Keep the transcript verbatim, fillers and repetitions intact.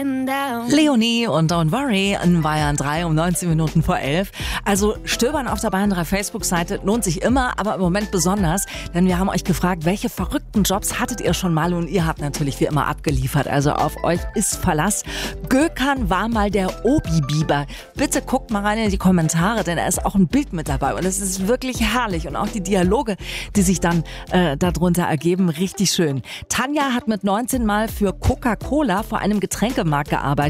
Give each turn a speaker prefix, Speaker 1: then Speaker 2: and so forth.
Speaker 1: Leonie und Don't Worry in Bayern drei um neunzehn Minuten vor elf. Also stöbern auf der Bayern drei Facebook-Seite lohnt sich immer, aber im Moment besonders, denn wir haben euch gefragt, welche verrückten Jobs hattet ihr schon mal, und ihr habt natürlich wie immer abgeliefert, also auf euch ist Verlass. Gökhan war mal der Obi-Biber. Bitte guckt mal rein in die Kommentare, denn da ist auch ein Bild mit dabei und es ist wirklich herrlich und auch die Dialoge, die sich dann äh, darunter ergeben, richtig schön. Tanja hat mit neunzehn Mal für Coca-Cola vor einem Getränkemarkt gearbeitet.